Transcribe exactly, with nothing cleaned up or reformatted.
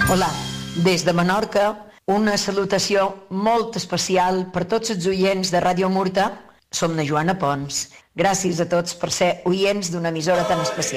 Hola, des de Menorca, una salutació molt especial per tots els oients de Ràdio Murta. Som na Joana Pons. Gràcies a tots per ser oients d'una emissora tan especial.